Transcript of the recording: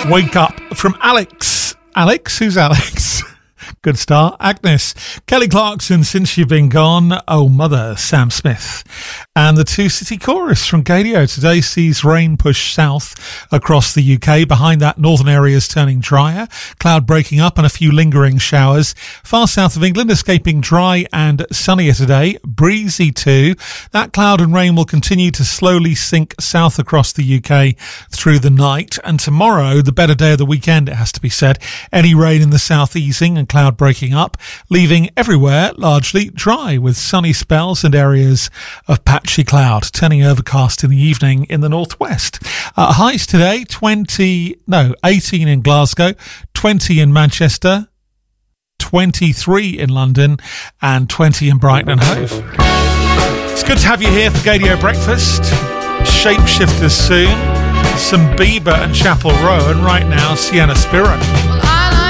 Wake Up from Alex. Alex? Who's Alex? Good start. Agnes. Kelly Clarkson, Since You've Been Gone. Oh Mother, Sam Smith. And the Two City Chorus from Gadio. Today sees rain push south across the UK. Behind that, northern areas turning drier. Cloud breaking up and a few lingering showers. Far south of England, escaping dry and sunnier today. Breezy too. That cloud and rain will continue to slowly sink south across the UK through the night. And tomorrow, the better day of the weekend, it has to be said. Any rain in the south easing and cloud breaking up, leaving everywhere largely dry with sunny spells and areas of patchy cloud, turning overcast in the evening in the northwest. Highs today, 18 in Glasgow, 20 in Manchester, 23 in London and 20 in Brighton and Hove. It's good to have you here for Gadio Breakfast. Shapeshifters soon, some Bieber and Chapel Row, and right now Sienna Spiro.